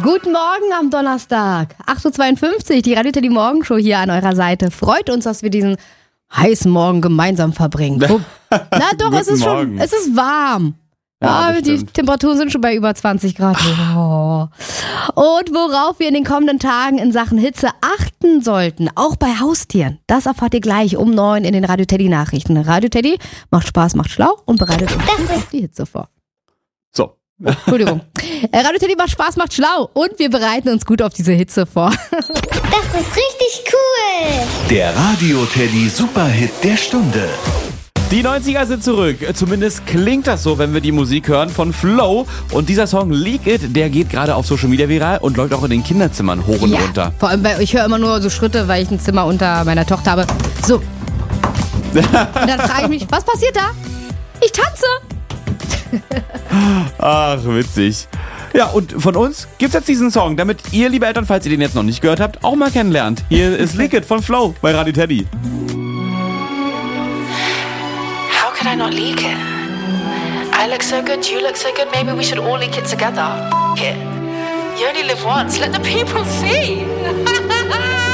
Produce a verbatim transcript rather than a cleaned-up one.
Guten Morgen am Donnerstag, acht Uhr zweiundfünfzig, die Radio Teddy Morgenshow hier an eurer Seite. Freut uns, dass wir diesen heißen Morgen gemeinsam verbringen. Wo, na doch, es ist schon, es ist warm. Ja, ja, die Temperaturen sind schon bei über zwanzig Grad. Oh. Und worauf wir in den kommenden Tagen in Sachen Hitze achten sollten, auch bei Haustieren, das erfahrt ihr gleich um neun in den Radio Teddy Nachrichten. Radio Teddy macht Spaß, macht schlau und bereitet uns gut auf die Hitze vor. So. Oh, Entschuldigung. Radio Teddy macht Spaß, macht schlau und wir bereiten uns gut auf diese Hitze vor. Das ist richtig cool. Der Radio Teddy Superhit der Stunde. Die neunziger sind zurück. Zumindest klingt das so, wenn wir die Musik hören von Flow. Und dieser Song Leak It, der geht gerade auf Social Media viral und läuft auch in den Kinderzimmern hoch und ja, runter. Vor allem, weil ich höre immer nur so Schritte, weil ich ein Zimmer unter meiner Tochter habe. So. Und dann frage ich mich, was passiert da? Ich tanze. Ach, witzig. Ja, und von uns gibt's jetzt diesen Song, damit ihr, liebe Eltern, falls ihr den jetzt noch nicht gehört habt, auch mal kennenlernt. Hier ist Leak It von Flow bei Radio Teddy. How could I not leak it? I look so good, you look so good, maybe we should all leak it together. F- it. You only live once, let the people see.